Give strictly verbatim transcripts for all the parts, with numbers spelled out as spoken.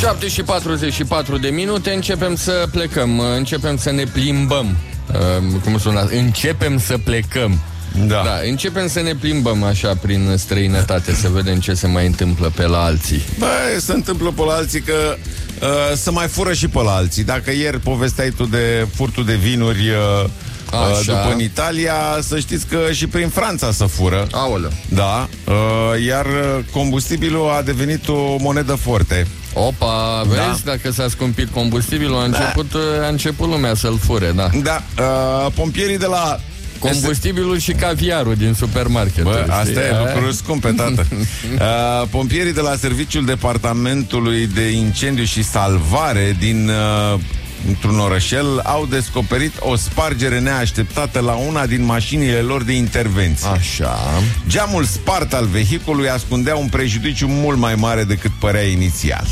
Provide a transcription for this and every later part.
șapte și patruzeci și patru de minute, începem să plecăm, începem să ne plimbăm. Uh, cum sună? Începem să plecăm. Da. Da, începem să ne plimbăm așa prin străinătate, să vedem ce se mai întâmplă pe la alții. Bă, se întâmplă pe la alții că uh, să mai fură și pe la alții. Dacă ieri povesteai tu de furtul de vinuri uh, uh, după în Italia, să știți că și prin Franța se fură. Aoleu. Da, uh, iar combustibilul a devenit o monedă forte. Opa, vezi, da. Dacă s-a scumpit combustibilul, a început, da. a început lumea să-l fure, da. Da, uh, pompierii de la... Combustibilul și caviarul din supermarket. Bă, asta e lucruri scumpe, tată. uh, Pompierii de la Serviciul Departamentului de Incendiu și Salvare din uh, într-un orășel au descoperit o spargere neașteptată la una din mașinile lor de intervenție. Așa. Geamul spart al vehiculului ascundea un prejudiciu mult mai mare decât părea inițial.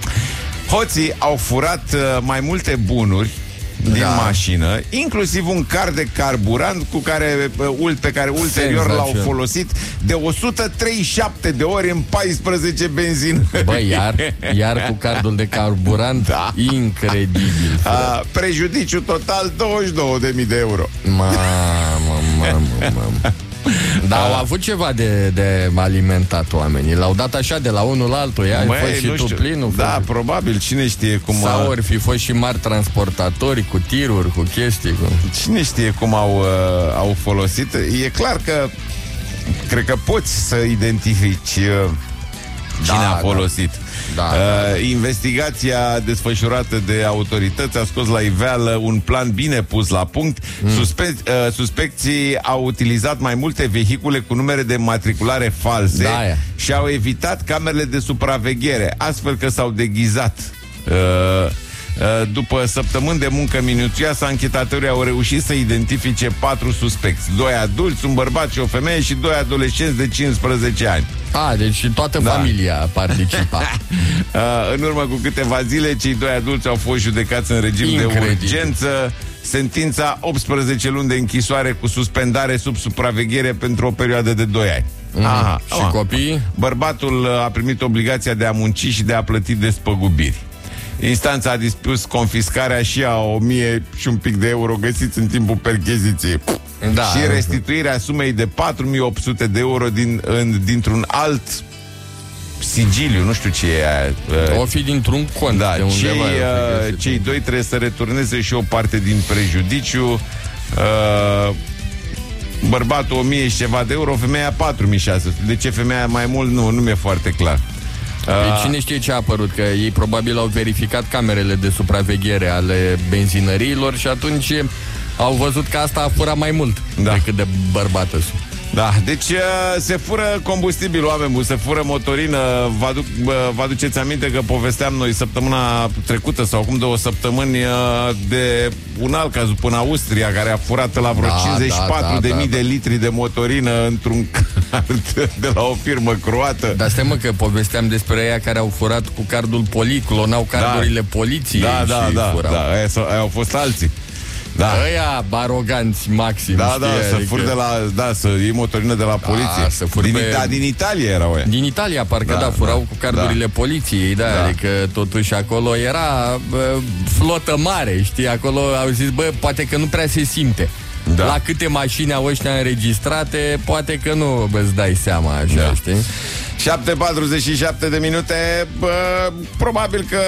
Hoții au furat uh, mai multe bunuri din da. mașină, inclusiv un card de carburant cu care, pe care ulterior l-au folosit de o sută treizeci și șapte de ori în paisprezece benzină. Bă, iar, iar cu cardul de carburant, da. Incredibil. A, prejudiciu total douăzeci și două de mii de euro. Mamă, mamă, mamă. Dar au avut ceva de, de alimentat oamenii. L-au dat așa de la unul la altul. Ia, Măi, fost și tu știu. plinul. Da, fost... probabil, cine știe cum. Sau ori fi fost și mari transportatori cu tiruri, cu chestii cu... Cine știe cum au, uh, au folosit. E clar că cred că poți să identifici uh, cine da, a folosit. Da. Da, uh, da. Investigația desfășurată de autorități a scos la iveală un plan bine pus la punct. mm. Suspe- uh, Suspecții au utilizat mai multe vehicule cu numere de matriculare false, da, și au evitat camerele de supraveghere, astfel că s-au deghizat. uh, După săptămâni de muncă minuțioasă, anchetatorii au reușit să identifice patru suspecți: doi adulți, un bărbat și o femeie și doi adolescenți de cincisprezece ani. A, deci toată da. familia participa. În urmă cu câteva zile, cei doi adulți au fost judecați în regim Incredibil. de urgență. Sentința optsprezece luni de închisoare cu suspendare sub supraveghere pentru o perioadă de doi ani. Mm. Aha. Și aha. copiii? Bărbatul a primit obligația de a munci și de a plăti despăgubiri. Instanța a dispus confiscarea și a o mie și un pic de euro găsiți în timpul percheziției. Da, și restituirea sumei de patru mii opt sute de euro din, în, dintr-un alt sigiliu, nu știu ce e aia. O fi dintr-un cont. Da, de cei, undeva, uh, cei doi trebuie să returneze și o parte din prejudiciu. uh, Bărbatul o mie și ceva de euro, femeia patru mii șase sute. De ce femeia mai mult? Nu, nu mi-e foarte clar. Păi cine știe ce a apărut? Că ei probabil au verificat camerele de supraveghere ale benzinăriilor și atunci au văzut că asta a furat mai mult da. decât de bărbatul. Da, deci se fură combustibil, oameni buni, se fură motorină. Vă, aduc, vă aduceți aminte că povesteam noi săptămâna trecută sau acum două săptămâni de un alt caz în Austria care a furat la vreo da, cincizeci și patru de mii da, da, de litri de motorină într-un card de la o firmă croată. Dar stai mă că povesteam despre aia care au furat cu cardul poli, clonau cardurile da. poliției da, da, și da, furau. Da, aia, aia au fost alții. Da. Ăia aroganți maxim. Da, știi? da, să adică... furi de la, da, să iei motorină de la da, poliție. Să din, pe... Da, din Italia erau aia. Din Italia, parcă da, da furau da, cu cardurile da. poliției, da, da, adică totuși acolo era bă, flotă mare, știi, acolo au zis, bă, poate că nu prea se simte. Da. La câte mașini au ăștia înregistrate, poate că nu îți dai seama, așa, da. știi? șapte patruzeci și șapte de minute, bă, probabil că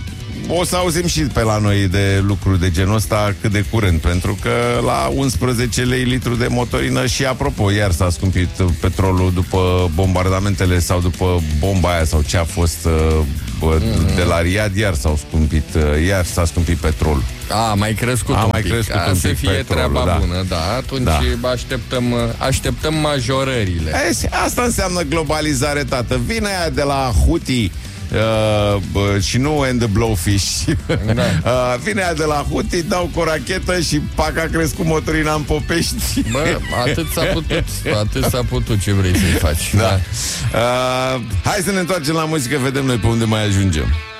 o să auzim și pe la noi de lucruri de genul ăsta cât de curând, pentru că la unsprezece lei litru de motorină și, apropo, iar s-a scumpit petrolul după bombardamentele sau după bomba aia sau ce a fost bă, de la Riad, iar s-au scumpit, iar s-a scumpit petrolul. A, mai crescut a, un mai pic. crescut a, un să pic fie petrolul, treaba da. bună, da, atunci da. așteptăm, așteptăm majorările. Asta înseamnă globalizare, tată. Vine aia de la Houthi, Uh, uh, și nu and the Blowfish. Da. uh, Vine aia de la Houthi, dau cu o rachetă și pac, a crescut motorina în Popești. Bă, atât s-a putut, atât s-a putut, ce vrei să-i faci. Da. Da. Uh, hai să ne întoarcem la muzică, vedem noi pe unde mai ajungem.